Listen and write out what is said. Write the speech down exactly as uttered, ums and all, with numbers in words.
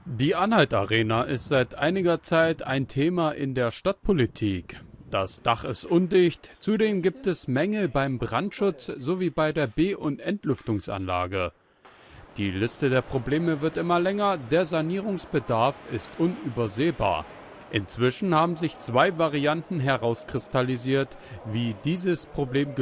Die Anhalt-Arena ist seit einiger Zeit ein Thema in der Stadtpolitik. Das Dach ist undicht, zudem gibt es Mängel beim Brandschutz sowie bei der Be- und Entlüftungsanlage. Die Liste der Probleme wird immer länger, der Sanierungsbedarf ist unübersehbar. Inzwischen haben sich zwei Varianten herauskristallisiert, wie dieses Problem